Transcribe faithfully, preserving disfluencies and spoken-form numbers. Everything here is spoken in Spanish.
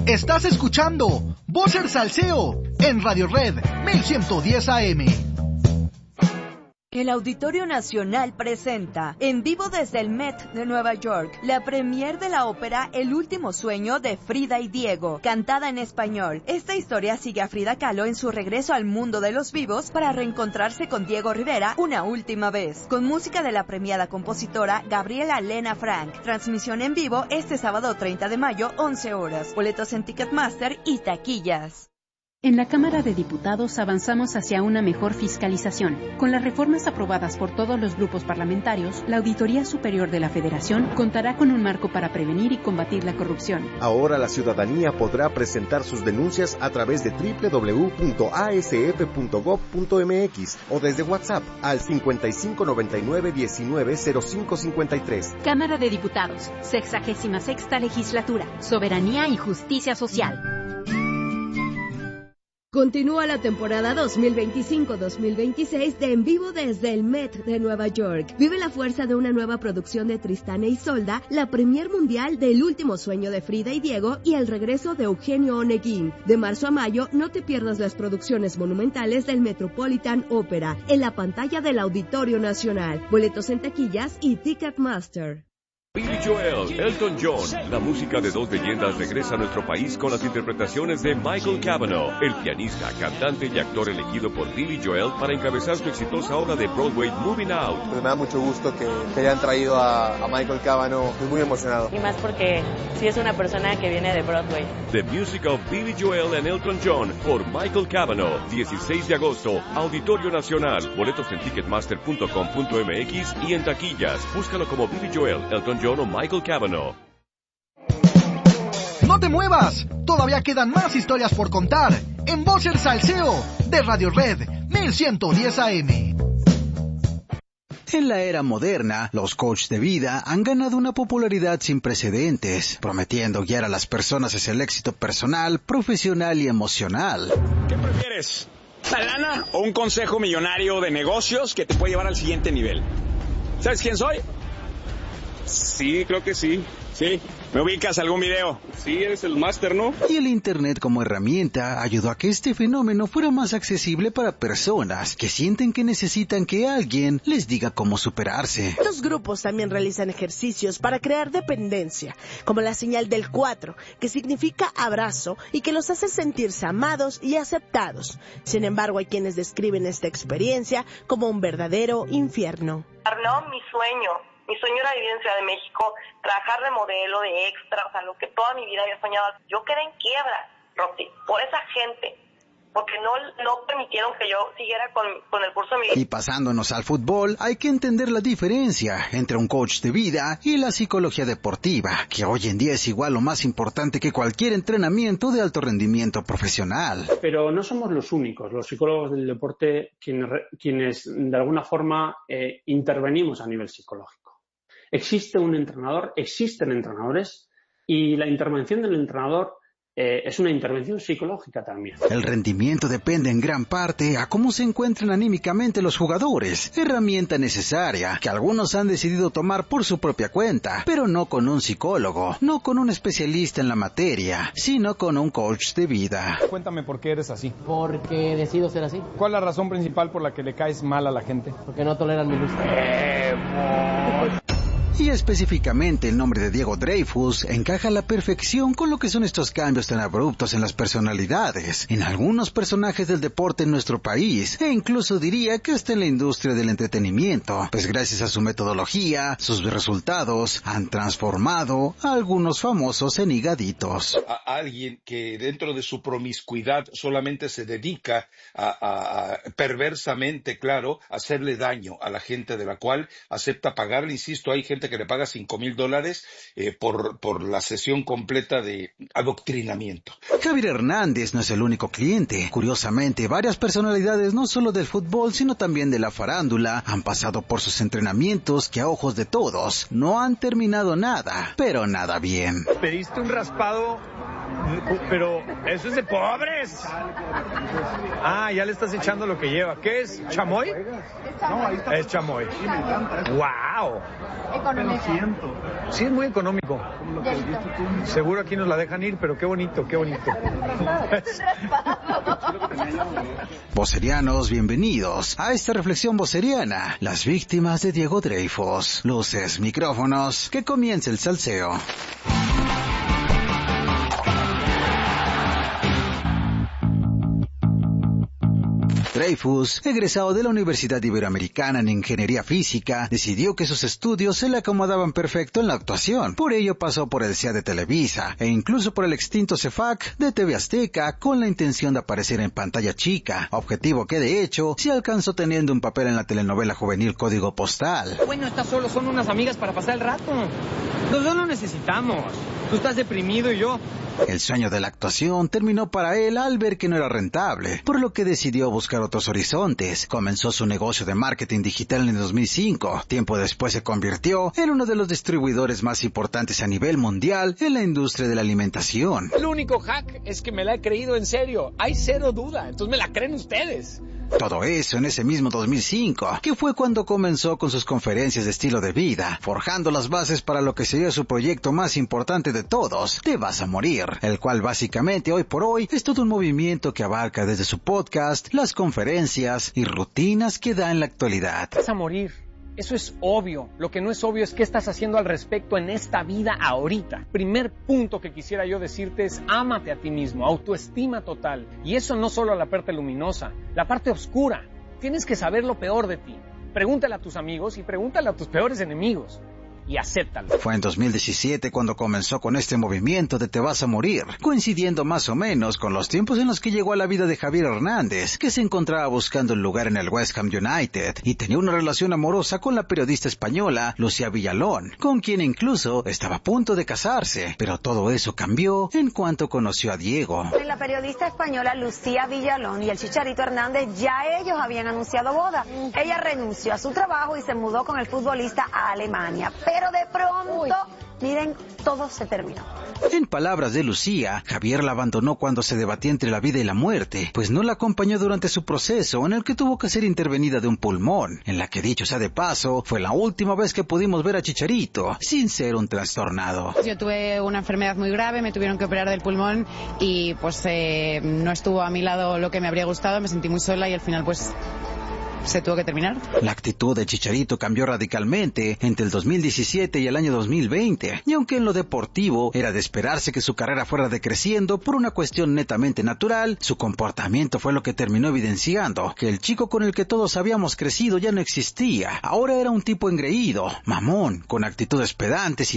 Estás escuchando Voces Salseo en Radio Red mil ciento diez A M. El Auditorio Nacional presenta, en vivo desde el Met de Nueva York, la premier de la ópera El último sueño de Frida y Diego, cantada en español. Esta historia sigue a Frida Kahlo en su regreso al mundo de los vivos para reencontrarse con Diego Rivera una última vez, con música de la premiada compositora Gabriela Lena Frank. Transmisión en vivo este sábado treinta de mayo, once horas. Boletos en Ticketmaster y taquillas. En la Cámara de Diputados avanzamos hacia una mejor fiscalización. Con las reformas aprobadas por todos los grupos parlamentarios, la Auditoría Superior de la Federación contará con un marco para prevenir y combatir la corrupción. Ahora la ciudadanía podrá presentar sus denuncias a través de doble u doble u doble u punto a s f punto gob punto m x o desde WhatsApp al cincuenta y cinco noventa y nueve diecinueve cero cinco cincuenta y tres. Cámara de Diputados, sexagésima sexta Legislatura, Soberanía y Justicia Social. Continúa la temporada dos mil veinticinco dos mil veintiséis de En Vivo desde el Met de Nueva York. Vive la fuerza de una nueva producción de Tristán e Isolda, la premier mundial de El último sueño de Frida y Diego y el regreso de Eugenio Oneguín. De marzo a mayo, no te pierdas las producciones monumentales del Metropolitan Opera en la pantalla del Auditorio Nacional. Boletos en taquillas y Ticketmaster. Billy Joel, Elton John, la música de dos leyendas regresa a nuestro país con las interpretaciones de Michael Cavanaugh, el pianista, cantante y actor elegido por Billy Joel para encabezar su exitosa obra de Broadway Moving Out. Pues me da mucho gusto que, que hayan traído a, a Michael Cavanaugh, estoy muy emocionado. Y más porque sí es una persona que viene de Broadway. The Music of Billy Joel and Elton John por Michael Cavanaugh, dieciséis de agosto, Auditorio Nacional, boletos en ticketmaster punto com punto m x y en taquillas. Búscalo como Billy Joel, Elton John o Michael Cavanaugh. ¡No te muevas! Todavía quedan más historias por contar en Voces Salseo de Radio Red mil ciento diez A M. En la era moderna, los coaches de vida han ganado una popularidad sin precedentes, prometiendo guiar a las personas hacia el éxito personal, profesional y emocional. ¿Qué prefieres? ¿La lana o un consejo millonario de negocios que te puede llevar al siguiente nivel? ¿Sabes quién soy? Sí, creo que sí. Sí. ¿Me ubicas algún video? Sí, eres el máster, ¿no? Y el Internet como herramienta ayudó a que este fenómeno fuera más accesible para personas que sienten que necesitan que alguien les diga cómo superarse. Los grupos también realizan ejercicios para crear dependencia, como la señal del cuatro, que significa abrazo y que los hace sentirse amados y aceptados. Sin embargo, hay quienes describen esta experiencia como un verdadero infierno. No, mi sueño. Mi sueño era vivir en Ciudad de México, trabajar de modelo, de extra, o sea, lo que toda mi vida había soñado. Yo quedé en quiebra, Rosy, por esa gente, porque no, no permitieron que yo siguiera con, con el curso de mi vida. Y pasándonos al fútbol, hay que entender la diferencia entre un coach de vida y la psicología deportiva, que hoy en día es igual o más importante que cualquier entrenamiento de alto rendimiento profesional. Pero no somos los únicos, los psicólogos del deporte, quienes, quienes de alguna forma eh, intervenimos a nivel psicológico. Existe un entrenador, existen entrenadores y la intervención del entrenador eh, es una intervención psicológica también. El rendimiento depende en gran parte a cómo se encuentran anímicamente los jugadores, herramienta necesaria que algunos han decidido tomar por su propia cuenta, pero no con un psicólogo, no con un especialista en la materia, sino con un coach de vida. Cuéntame por qué eres así. Porque decido ser así. ¿Cuál es la razón principal por la que le caes mal a la gente? Porque no toleran mi luz. Eh, Y específicamente el nombre de Diego Dreyfus encaja a la perfección con lo que son estos cambios tan abruptos en las personalidades, en algunos personajes del deporte en nuestro país, e incluso diría que hasta en la industria del entretenimiento, pues gracias a su metodología, sus resultados han transformado a algunos famosos en higaditos. A alguien que dentro de su promiscuidad solamente se dedica a, a, a perversamente, claro, a hacerle daño a la gente de la cual acepta pagarle, insisto, hay gente que le paga cinco mil dólares eh, por, por la sesión completa de adoctrinamiento. Javier Hernández no es el único cliente. Curiosamente, varias personalidades no solo del fútbol, sino también de la farándula, han pasado por sus entrenamientos que a ojos de todos no han terminado nada, pero nada bien. Pediste un raspado, pero eso es de pobres. Ah, ya le estás echando lo que lleva. ¿Qué es? ¿Chamoy? Es chamoy. ¡Wow! wow. Económico. Sí, es muy económico. Seguro aquí nos la dejan ir, pero qué bonito, qué bonito. Vocerianos, bienvenidos a esta reflexión voceriana. Las víctimas de Diego Dreyfus. Luces, micrófonos, que comience el salseo. Dreyfus, egresado de la Universidad Iberoamericana en Ingeniería Física, decidió que sus estudios se le acomodaban perfecto en la actuación. Por ello pasó por el C E A de Televisa e incluso por el extinto Cefac de T V Azteca con la intención de aparecer en pantalla chica, objetivo que de hecho se alcanzó teniendo un papel en la telenovela juvenil Código Postal. Bueno, estás solo, son unas amigas para pasar el rato. Nosotros lo necesitamos. Tú estás deprimido y yo... El sueño de la actuación terminó para él al ver que no era rentable, por lo que decidió buscar otros horizontes. Comenzó su negocio de marketing digital en el dos mil cinco. Tiempo después se convirtió en uno de los distribuidores más importantes a nivel mundial en la industria de la alimentación. El único hack es que me la he creído en serio. Hay cero duda, entonces me la creen ustedes. Todo eso en ese mismo dos mil cinco, que fue cuando comenzó con sus conferencias de estilo de vida, forjando las bases para lo que sería su proyecto más importante de todos, Te Vas a Morir, el cual básicamente hoy por hoy es todo un movimiento que abarca desde su podcast, las conferencias y rutinas que da en la actualidad. Te vas a morir. Eso es obvio. Lo que no es obvio es qué estás haciendo al respecto en esta vida ahorita. Primer punto que quisiera yo decirte es ámate a ti mismo, autoestima total. Y eso no solo la parte luminosa, la parte oscura. Tienes que saber lo peor de ti. Pregúntale a tus amigos y pregúntale a tus peores enemigos. Y acéptalo. Fue en dos mil diecisiete cuando comenzó con este movimiento de Te Vas a Morir, coincidiendo más o menos con los tiempos en los que llegó a la vida de Javier Hernández, que se encontraba buscando un lugar en el West Ham United y tenía una relación amorosa con la periodista española Lucía Villalón, con quien incluso estaba a punto de casarse, pero todo eso cambió en cuanto conoció a Diego. La periodista española Lucía Villalón y el Chicharito Hernández ya ellos habían anunciado boda. Ella renunció a su trabajo y se mudó con el futbolista a Alemania. Pero de pronto, Uy. miren, todo se terminó. En palabras de Lucía, Javier la abandonó cuando se debatía entre la vida y la muerte, pues no la acompañó durante su proceso en el que tuvo que ser intervenida de un pulmón, en la que dicho sea de paso, fue la última vez que pudimos ver a Chicharito sin ser un trastornado. Yo tuve una enfermedad muy grave, me tuvieron que operar del pulmón y pues eh, no estuvo a mi lado lo que me habría gustado, me sentí muy sola y al final pues... se tuvo que terminar. La actitud de Chicharito cambió radicalmente entre el dos mil diecisiete y el año dos mil veinte, y aunque en lo deportivo era de esperarse que su carrera fuera decreciendo por una cuestión netamente natural, su comportamiento fue lo que terminó evidenciando que el chico con el que todos habíamos crecido ya no existía. Ahora era un tipo engreído, mamón, con actitudes pedantes y